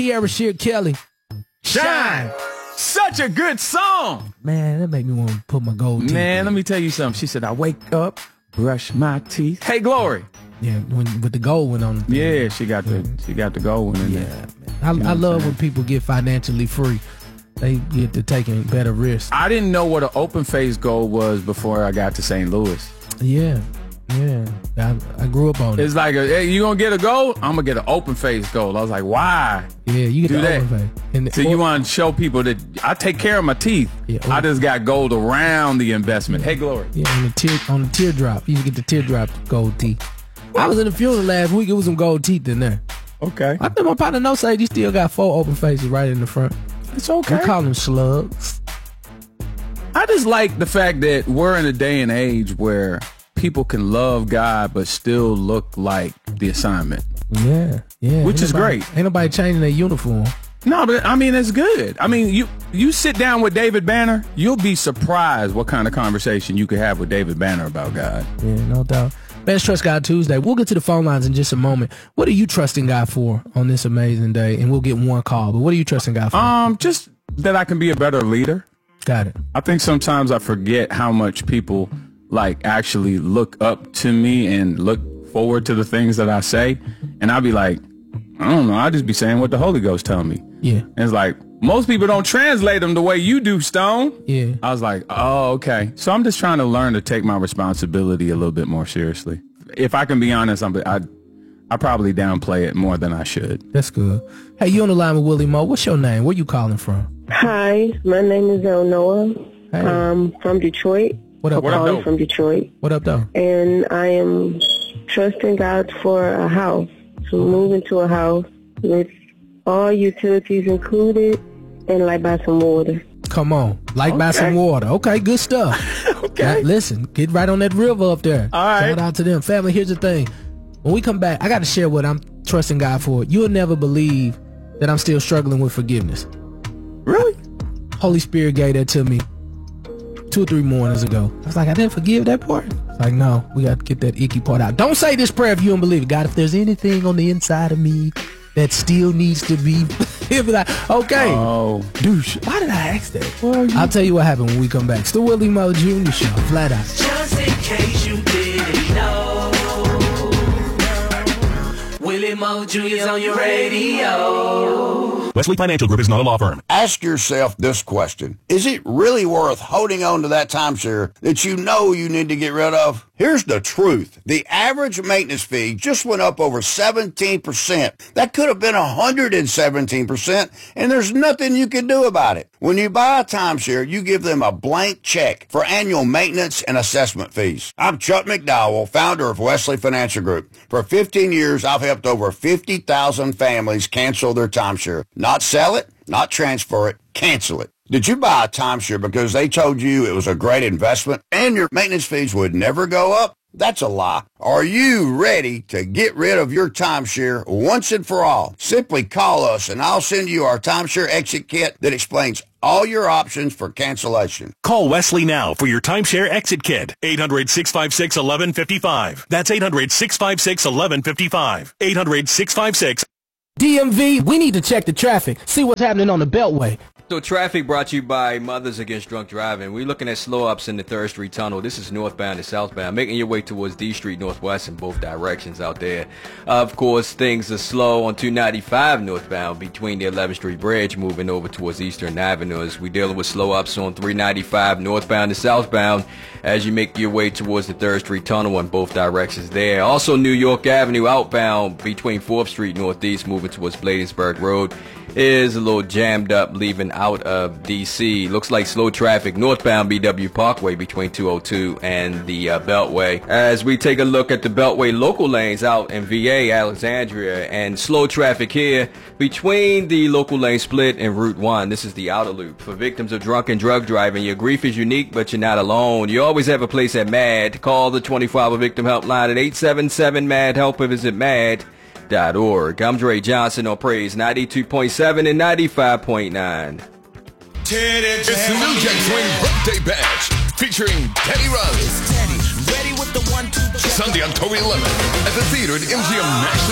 Tierra Shear Kelly. Shine. Such a good song. Man, that make me want to put my gold teeth Man, in. let me tell you something. She said, I wake up, brush my teeth. Hey, Glory. Yeah, with the gold one on. Yeah, she got the gold one in there. I love when people get financially free. They get to taking better risks. I didn't know what an open face goal was before I got to St. Louis. Yeah. I grew up on it. It's like, hey, you gonna get a goal? I'm gonna get an open face goal. I was like, why? Yeah, you get do the that. open face. So you want to show people that I take care of my teeth. Yeah, I just got gold around the investment. Hey, Glory. Yeah, on the teardrop. You get the teardrop gold teeth. I was in the funeral last week. It was some gold teeth in there. Okay. I think my partner no say he still got 4 open faces right in the front. It's okay. We call them slugs. I just like the fact that we're in a day and age where people can love God but still look like the assignment. Yeah. Which is great. Ain't nobody changing their uniform. No, but I mean, it's good. I mean, you sit down with David Banner, you'll be surprised what kind of conversation you could have with David Banner about God. Yeah, no doubt. Best Trust God Tuesday. We'll get to the phone lines in just a moment. What are you trusting God for on this amazing day? And we'll get one call. But what are you trusting God for? Just that I can be a better leader. Got it. I think sometimes I forget how much people actually look up to me and look forward to the things that I say. And I'll be like, I don't know. I'll just be saying what the Holy Ghost tell me. Yeah. And it's like, most people don't translate them the way you do, Stone. Yeah. I was like, oh, okay. So I'm just trying to learn to take my responsibility a little bit more seriously. If I can be honest, I probably downplay it more than I should. That's good. Hey, you on the line with Willie Moe. What's your name? Where you calling from? Hi, my name is Noah. Hey. I'm from Detroit. What up, I'm from Detroit. What up, though? And I am trusting God for a house, to move into a house with all utilities included and buy some water. Come on. Buy some water. Okay, good stuff. Okay. Now, listen, get right on that river up there. All right. Shout out to them. Family, here's the thing. When we come back, I got to share what I'm trusting God for. You'll never believe that I'm still struggling with forgiveness. Really? Holy Spirit gave that to me 2 or 3 mornings ago. I was like, I didn't forgive that part. It's like, no, we got to get that icky part out. Don't say this prayer if you don't believe it. God, if there's anything on the inside of me that still needs to be, he'll be like, okay. Oh. Douche. Why did I ask that? I'll tell you what happened when we come back. It's the Willie Moe Jr. Show. Flat out. Just in case you didn't know, Willie Moe Jr. is on your radio. Wesley Financial Group is not a law firm. Ask yourself this question. Is it really worth holding on to that timeshare that you know you need to get rid of? Here's the truth. The average maintenance fee just went up over 17%. That could have been 117%, and there's nothing you can do about it. When you buy a timeshare, you give them a blank check for annual maintenance and assessment fees. I'm Chuck McDowell, founder of Wesley Financial Group. For 15 years, I've helped over 50,000 families cancel their timeshare. Not sell it, not transfer it, cancel it. Did you buy a timeshare because they told you it was a great investment and your maintenance fees would never go up? That's a lie. Are you ready to get rid of your timeshare once and for all? Simply call us and I'll send you our timeshare exit kit that explains all your options for cancellation. Call Wesley now for your timeshare exit kit. 800-656-1155. That's 800-656-1155. 800-656. DMV, we need to check the traffic, see what's happening on the Beltway. So traffic brought to you by Mothers Against Drunk Driving. We're looking at slow-ups in the 3rd Street Tunnel. This is northbound and southbound, making your way towards D Street Northwest in both directions out there. Of course, things are slow on 295 northbound between the 11th Street Bridge, moving over towards Eastern Avenue. As we're dealing with slow-ups on 395 northbound and southbound as you make your way towards the 3rd Street Tunnel in both directions there. Also, New York Avenue outbound between 4th Street Northeast, moving towards Bladensburg Road, is a little jammed up leaving out of D.C. Looks like slow traffic northbound BW Parkway between 202 and the Beltway. As we take a look at the Beltway local lanes out in VA, Alexandria, and slow traffic here between the local lane split and Route 1. This is the outer loop. For victims of drunk and drug driving, your grief is unique, but you're not alone. You always have a place at MAD. Call the 24-hour victim helpline at 877-MAD-HELP or visit MAD.org. I'm Dre Johnson on Praise 92.7 and 95.9. It's the New Jack Swing Birthday Bash featuring Teddy Runs. Sunday, October 11th at the theater at MGM National